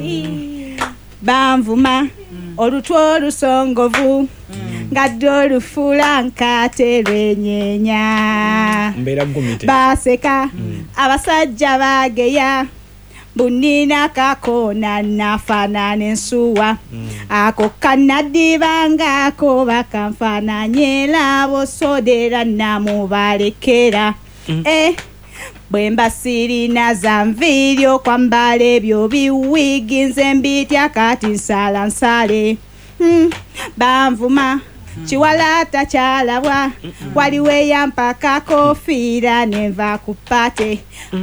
Banvuma olutwo lusongovu ngaddo lufula nkate lwenyenya baseka abasajja bageya bunina kakona nafanana ensuwa ako kanadibanga ako bakamfananye labo sodera namubalekera bwemba sirina zanvirio kwambala ebyo biwigi nze mbitya kati nsala nsale banvuma chiwalata chalabwa waliwe yampaka kofiira nenva kupate